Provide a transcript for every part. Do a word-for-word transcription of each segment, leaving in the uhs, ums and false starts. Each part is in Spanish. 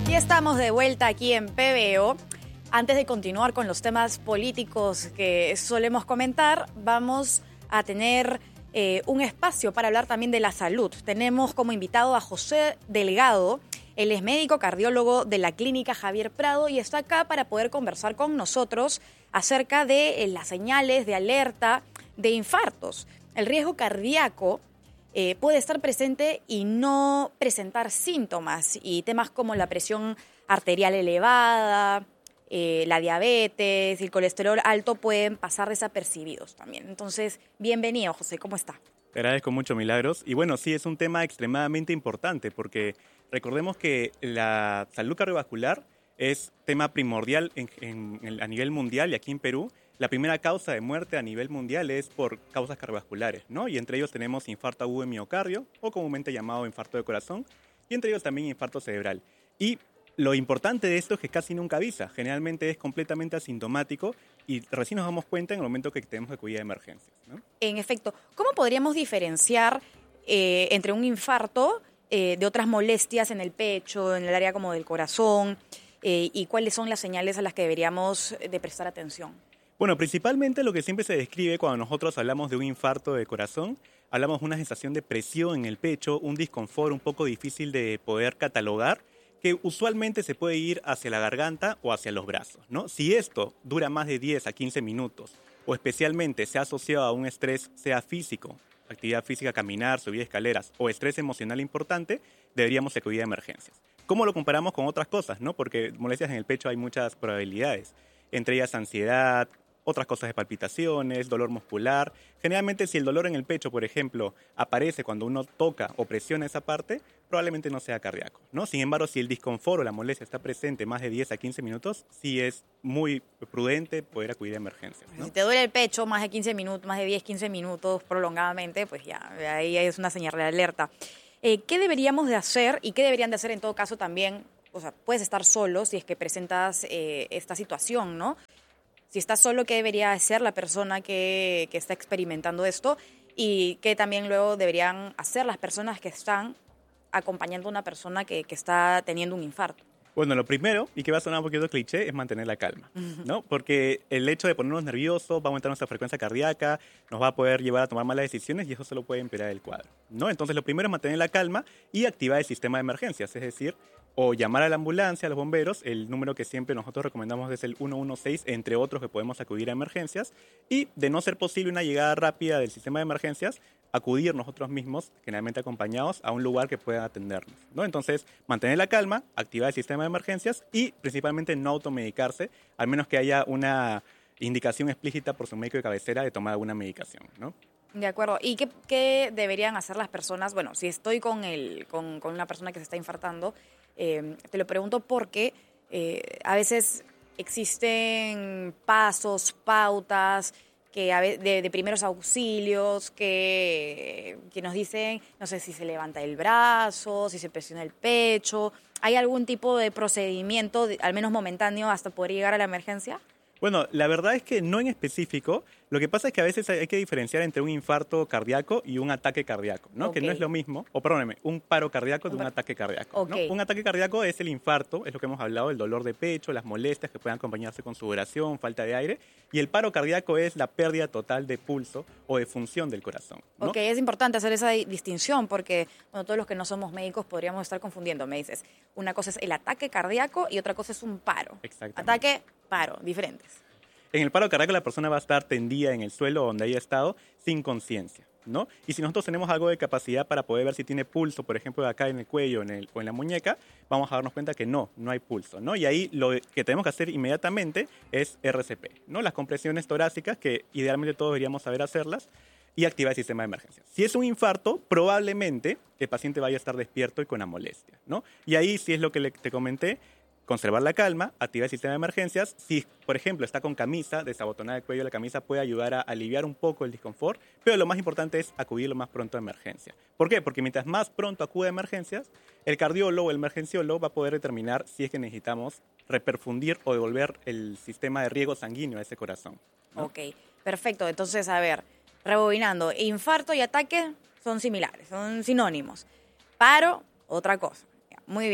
Y estamos de vuelta aquí en P B O. Antes de continuar con los temas políticos que solemos comentar, vamos a tener eh, un espacio para hablar también de la salud. Tenemos como invitado a José Delgado. Él es médico cardiólogo de la Clínica Javier Prado y está acá para poder conversar con nosotros acerca de eh, las señales de alerta de infartos. El riesgo cardíaco eh, puede estar presente y no presentar síntomas, y temas como la presión arterial elevada, eh, la diabetes y el colesterol alto pueden pasar desapercibidos también. Entonces, bienvenido, José, ¿cómo está? Te agradezco mucho, Milagros. Y bueno, sí, es un tema extremadamente importante porque recordemos que la salud cardiovascular es tema primordial en, en, en, a nivel mundial, y aquí en Perú la primera causa de muerte a nivel mundial es por causas cardiovasculares, ¿no? Y entre ellos tenemos infarto agudo de miocardio, o comúnmente llamado infarto de corazón, y entre ellos también infarto cerebral. Y lo importante de esto es que casi nunca avisa, generalmente es completamente asintomático y recién nos damos cuenta en el momento que tenemos que acudir a emergencias, ¿no? En efecto, ¿cómo podríamos diferenciar eh, entre un infarto eh, de otras molestias en el pecho, en el área como del corazón, eh, y cuáles son las señales a las que deberíamos de prestar atención? Bueno, principalmente lo que siempre se describe cuando nosotros hablamos de un infarto de corazón, hablamos de una sensación de presión en el pecho, un disconfort un poco difícil de poder catalogar, que usualmente se puede ir hacia la garganta o hacia los brazos, ¿no? Si esto dura más de diez a quince minutos, o especialmente se ha asociado a un estrés, sea físico, actividad física, caminar, subir escaleras, o estrés emocional importante, deberíamos acudir a emergencias. ¿Cómo lo comparamos con otras cosas, no? Porque molestias en el pecho hay muchas probabilidades, entre ellas ansiedad, otras cosas de palpitaciones, dolor muscular. Generalmente, si el dolor en el pecho, por ejemplo, aparece cuando uno toca o presiona esa parte, probablemente no sea cardíaco, ¿no? Sin embargo, si el disconfort o la molestia está presente más de diez a quince minutos, sí es muy prudente poder acudir a emergencias, ¿no? Si te duele el pecho más de quince minutos, más de diez, quince minutos prolongadamente, pues ya, ahí es una señal de alerta. Eh, ¿Qué deberíamos de hacer y qué deberían de hacer en todo caso también? O sea, puedes estar solo si es que presentas eh, esta situación, ¿no? Si estás solo, ¿qué debería hacer la persona que, que está experimentando esto? Y qué también luego deberían hacer las personas que están acompañando a una persona que, que está teniendo un infarto. Bueno, lo primero, y que va a sonar un poquito cliché, es mantener la calma, ¿no? Porque el hecho de ponernos nerviosos va a aumentar nuestra frecuencia cardíaca, nos va a poder llevar a tomar malas decisiones y eso solo puede empeorar el cuadro, ¿no? Entonces, lo primero es mantener la calma y activar el sistema de emergencias, es decir, o llamar a la ambulancia, a los bomberos. El número que siempre nosotros recomendamos es el uno uno seis, entre otros que podemos acudir a emergencias. Y de no ser posible una llegada rápida del sistema de emergencias, acudir nosotros mismos, generalmente acompañados, a un lugar que pueda atendernos, ¿no? Entonces, mantener la calma, activar el sistema de emergencias y principalmente no automedicarse, al menos que haya una indicación explícita por su médico de cabecera de tomar alguna medicación, ¿no? De acuerdo. ¿Y qué, qué deberían hacer las personas? Bueno, si estoy con, el, con, con una persona que se está infartando, eh, te lo pregunto porque eh, a veces existen pasos, pautas que a ve- de, de primeros auxilios que, que nos dicen, no sé si se levanta el brazo, si se presiona el pecho. ¿Hay algún tipo de procedimiento, de- al menos momentáneo, hasta poder llegar a la emergencia? Bueno, la verdad es que no en específico. Lo que pasa es que a veces hay que diferenciar entre un infarto cardíaco y un ataque cardíaco, ¿no? Okay. Que no es lo mismo, o perdóneme, un paro cardíaco de Un un par- ataque cardíaco, ¿no? Okay. Un ataque cardíaco es el infarto, es lo que hemos hablado, el dolor de pecho, las molestias que pueden acompañarse con sudoración, falta de aire, y el paro cardíaco es la pérdida total de pulso o de función del corazón, ¿no? Ok, es importante hacer esa di- distinción porque, bueno, todos los que no somos médicos podríamos estar confundiendo. Me dices, una cosa es el ataque cardíaco y otra cosa es un paro. Exactamente. Ataque, paro, diferentes. En el paro cardíaco la persona va a estar tendida en el suelo donde haya estado sin conciencia, ¿no? Y si nosotros tenemos algo de capacidad para poder ver si tiene pulso, por ejemplo, acá en el cuello en el, o en la muñeca, vamos a darnos cuenta que no, no hay pulso, ¿no? Y ahí lo que tenemos que hacer inmediatamente es R C P, ¿no? Las compresiones torácicas, que idealmente todos deberíamos saber hacerlas, y activar el sistema de emergencia. Si es un infarto, probablemente el paciente vaya a estar despierto y con la molestia, ¿no? Y ahí sí es lo que le, te comenté, conservar la calma, activar el sistema de emergencias. Si, por ejemplo, está con camisa, desabotonar el cuello de la camisa puede ayudar a aliviar un poco el disconfort, pero lo más importante es acudir lo más pronto a emergencia. ¿Por qué? Porque mientras más pronto acude a emergencias, el cardiólogo o el emergenciólogo va a poder determinar si es que necesitamos reperfundir o devolver el sistema de riego sanguíneo a ese corazón, ¿no? Ok, perfecto. Entonces, a ver, rebobinando, infarto y ataque son similares, son sinónimos. Paro, otra cosa. Ya, muy bien.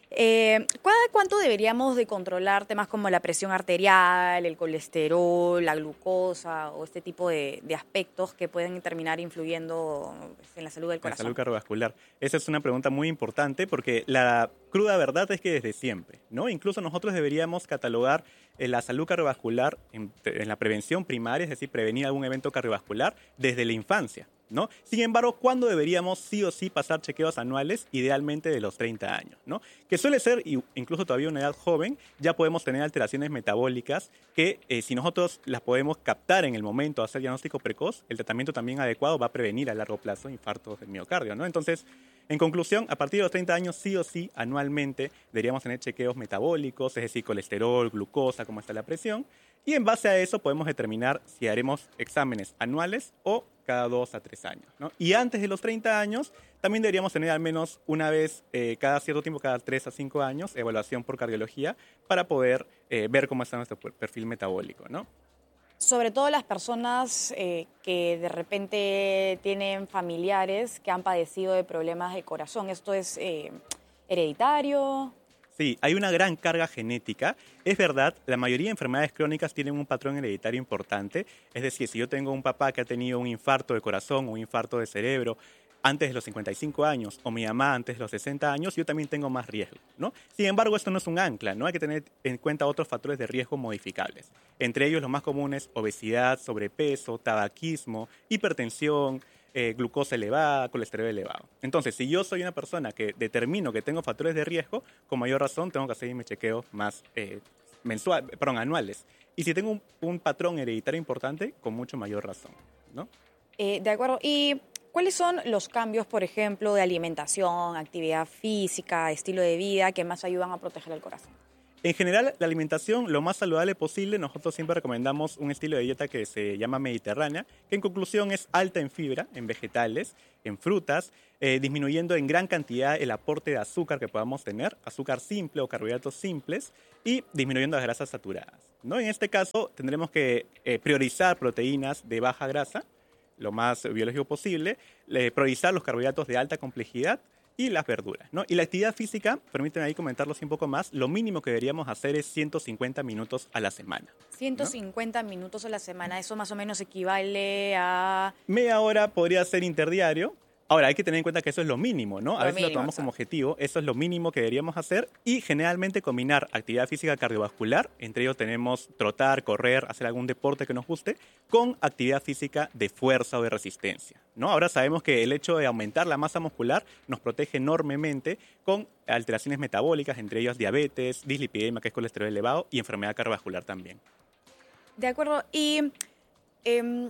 Eh, ¿Cada cuánto deberíamos de controlar temas como la presión arterial, el colesterol, la glucosa o este tipo de, de aspectos que pueden terminar influyendo pues, en la salud del La corazón? salud cardiovascular. Esa es una pregunta muy importante porque la cruda verdad es que desde siempre, ¿no? Incluso nosotros deberíamos catalogar eh, la salud cardiovascular en, en la prevención primaria, es decir, prevenir algún evento cardiovascular desde la infancia, ¿no? Sin embargo, ¿cuándo deberíamos sí o sí pasar chequeos anuales? Idealmente de los treinta años, ¿no? Que suele ser, incluso todavía una edad joven, ya podemos tener alteraciones metabólicas que eh, si nosotros las podemos captar en el momento, hacer diagnóstico precoz, el tratamiento también adecuado va a prevenir a largo plazo infartos del miocardio, ¿no? Entonces, en conclusión, a partir de los treinta años, sí o sí, anualmente, deberíamos tener chequeos metabólicos, es decir, colesterol, glucosa, cómo está la presión, y en base a eso podemos determinar si haremos exámenes anuales o cada dos a tres años, ¿no? Y antes de los treinta años, también deberíamos tener al menos una vez eh, cada cierto tiempo, cada tres a cinco años, evaluación por cardiología para poder eh, ver cómo está nuestro perfil metabólico, ¿no? Sobre todo las personas eh, que de repente tienen familiares que han padecido de problemas de corazón. ¿Esto es eh, hereditario? Sí, hay una gran carga genética. Es verdad, la mayoría de enfermedades crónicas tienen un patrón hereditario importante. Es decir, si yo tengo un papá que ha tenido un infarto de corazón o un infarto de cerebro antes de los cincuenta y cinco años o mi mamá antes de los sesenta años, yo también tengo más riesgo, ¿no? Sin embargo, esto no es un ancla, ¿no? Hay que tener en cuenta otros factores de riesgo modificables. Entre ellos, los más comunes, obesidad, sobrepeso, tabaquismo, hipertensión, eh, glucosa elevada, colesterol elevado. Entonces, si yo soy una persona que determino que tengo factores de riesgo, con mayor razón tengo que hacer mis chequeos más eh, mensual, perdón, anuales. Y si tengo un, un patrón hereditario importante, con mucho mayor razón, ¿no? Eh, de acuerdo. ¿Y cuáles son los cambios, por ejemplo, de alimentación, actividad física, estilo de vida que más ayudan a proteger el corazón? En general, la alimentación lo más saludable posible, nosotros siempre recomendamos un estilo de dieta que se llama mediterránea, que en conclusión es alta en fibra, en vegetales, en frutas, eh, disminuyendo en gran cantidad el aporte de azúcar que podamos tener, azúcar simple o carbohidratos simples, y disminuyendo las grasas saturadas, ¿no? En este caso, tendremos que eh, priorizar proteínas de baja grasa, lo más biológico posible, eh, priorizar los carbohidratos de alta complejidad, y las verduras, ¿no? Y la actividad física, permíteme ahí comentarlos un poco más, lo mínimo que deberíamos hacer es ciento cincuenta minutos a la semana, ciento ¿no? cincuenta minutos a la semana, eso más o menos equivale a... Media hora podría ser interdiario. Ahora, hay que tener en cuenta que eso es lo mínimo, ¿no? A Lo veces mínimo, lo tomamos como exacto. objetivo, eso es lo mínimo que deberíamos hacer y generalmente combinar actividad física cardiovascular, entre ellos tenemos trotar, correr, hacer algún deporte que nos guste, con actividad física de fuerza o de resistencia, ¿no? Ahora sabemos que el hecho de aumentar la masa muscular nos protege enormemente con alteraciones metabólicas, entre ellas diabetes, dislipidemia, que es colesterol elevado, y enfermedad cardiovascular también. De acuerdo. Y... em,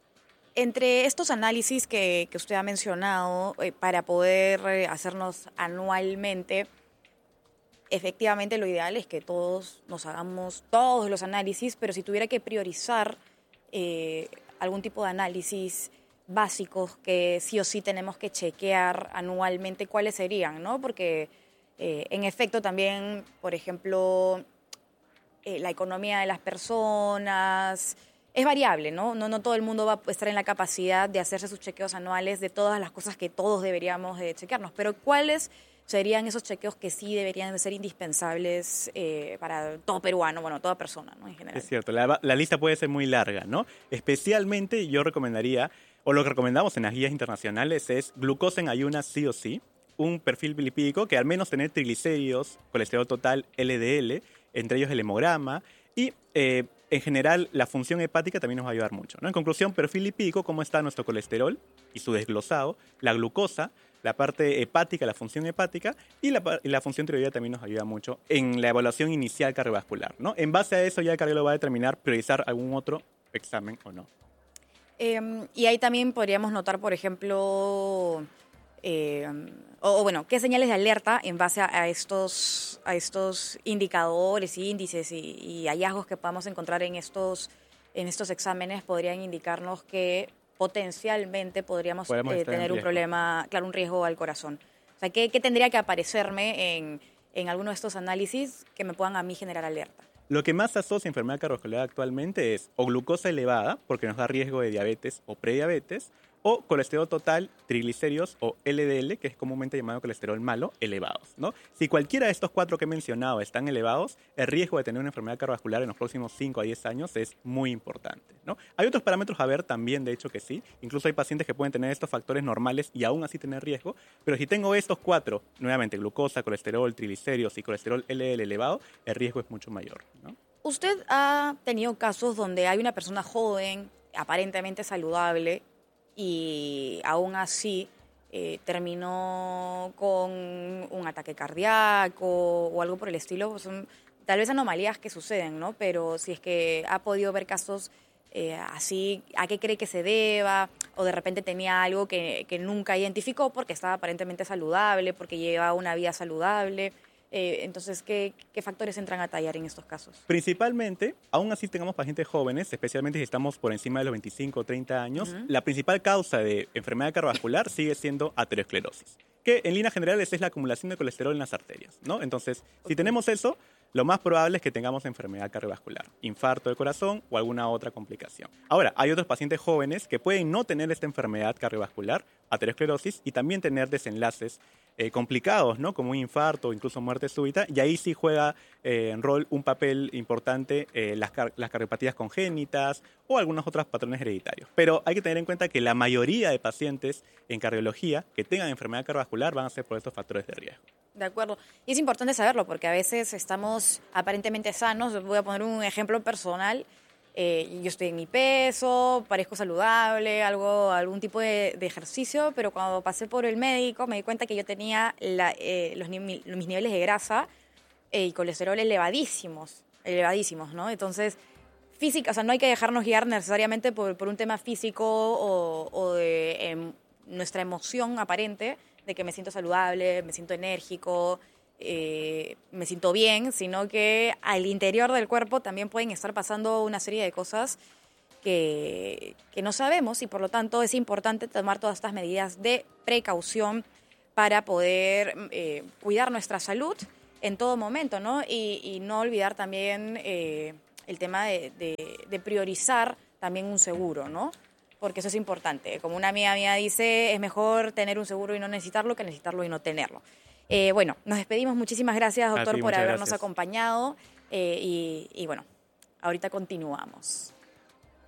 entre estos análisis que, que usted ha mencionado, eh, para poder eh, hacernos anualmente, efectivamente lo ideal es que todos nos hagamos todos los análisis, pero si tuviera que priorizar eh, algún tipo de análisis básicos que sí o sí tenemos que chequear anualmente, ¿cuáles serían? ¿No? Porque eh, en efecto también, por ejemplo, eh, la economía de las personas... Es variable, ¿no? ¿no? No todo el mundo va a estar en la capacidad de hacerse sus chequeos anuales de todas las cosas que todos deberíamos de chequearnos. Pero ¿cuáles serían esos chequeos que sí deberían de ser indispensables eh, para todo peruano, bueno, toda persona, ¿no? En general. Es cierto, la, la lista puede ser muy larga, ¿no? Especialmente yo recomendaría, o lo que recomendamos en las guías internacionales es glucosa en ayunas sí o sí, un perfil lipídico que al menos tener triglicéridos, colesterol total, L D L, entre ellos el hemograma, y eh, en general la función hepática también nos va a ayudar mucho, ¿no? En conclusión, perfil lipídico, cómo está nuestro colesterol y su desglosado, la glucosa, la parte hepática, la función hepática, y la, y la función tiroidea también nos ayuda mucho en la evaluación inicial cardiovascular, ¿no? En base a eso ya el cardiólogo va a determinar priorizar algún otro examen o no. Eh, y ahí también podríamos notar, por ejemplo, eh, o, o bueno, qué señales de alerta en base a, a estos a estos indicadores, índices y, y hallazgos que podamos encontrar en estos en estos exámenes podrían indicarnos que potencialmente podríamos eh, tener un problema, claro, un riesgo al corazón. O sea, ¿qué, qué tendría que aparecerme en, en alguno de estos análisis que me puedan a mí generar alerta? Lo que más asocia enfermedad cardiovascular actualmente es o glucosa elevada, porque nos da riesgo de diabetes o prediabetes, o colesterol total, triglicéridos o L D L, que es comúnmente llamado colesterol malo, elevados, ¿no? Si cualquiera de estos cuatro que he mencionado están elevados, el riesgo de tener una enfermedad cardiovascular en los próximos cinco a diez años es muy importante, ¿no? Hay otros parámetros a ver también, de hecho que sí. Incluso hay pacientes que pueden tener estos factores normales y aún así tener riesgo, pero si tengo estos cuatro, nuevamente glucosa, colesterol, triglicéridos y colesterol L D L elevado, el riesgo es mucho mayor, ¿no? ¿Usted ha tenido casos donde hay una persona joven, aparentemente saludable, y aún así eh, terminó con un ataque cardíaco o algo por el estilo? Son tal vez anomalías que suceden, ¿no? Pero si es que ha podido ver casos eh, así, ¿a qué cree que se deba? O de repente tenía algo que, que nunca identificó porque estaba aparentemente saludable, porque llevaba una vida saludable. Eh, entonces, ¿qué, ¿qué factores entran a tallar en estos casos? Principalmente, aún así tengamos pacientes jóvenes, especialmente si estamos por encima de los veinticinco o treinta años, uh-huh. La principal causa de enfermedad cardiovascular sigue siendo aterosclerosis, que en líneas generales es la acumulación de colesterol en las arterias, ¿no? Entonces, okay. Si tenemos eso, lo más probable es que tengamos enfermedad cardiovascular, infarto del corazón o alguna otra complicación. Ahora, hay otros pacientes jóvenes que pueden no tener esta enfermedad cardiovascular, aterosclerosis, y también tener desenlaces eh, complicados, ¿no? Como un infarto o incluso muerte súbita, y ahí sí juega eh, en rol un papel importante eh, las, car- las cardiopatías congénitas o algunos otros patrones hereditarios. Pero hay que tener en cuenta que la mayoría de pacientes en cardiología que tengan enfermedad cardiovascular van a ser por estos factores de riesgo. De acuerdo. Y es importante saberlo porque a veces estamos aparentemente sanos. Voy a poner un ejemplo personal. Eh, yo estoy en mi peso, parezco saludable, algo, algún tipo de, de ejercicio, pero cuando pasé por el médico me di cuenta que yo tenía la, eh, los, mis niveles de grasa eh, y colesterol elevadísimos, elevadísimos, ¿no? Entonces, física, o sea, no hay que dejarnos guiar necesariamente por, por un tema físico o, o de eh, nuestra emoción aparente, de que me siento saludable, me siento enérgico, eh, me siento bien, sino que al interior del cuerpo también pueden estar pasando una serie de cosas que, que no sabemos y por lo tanto es importante tomar todas estas medidas de precaución para poder eh, cuidar nuestra salud en todo momento, ¿no? Y, y no olvidar también eh, el tema de, de, de priorizar también un seguro, ¿no? Porque eso es importante. Como una amiga mía dice, es mejor tener un seguro y no necesitarlo que necesitarlo y no tenerlo. Eh, bueno, nos despedimos. Muchísimas gracias, doctor, ti, por habernos gracias. acompañado. Eh, y, y bueno, ahorita continuamos.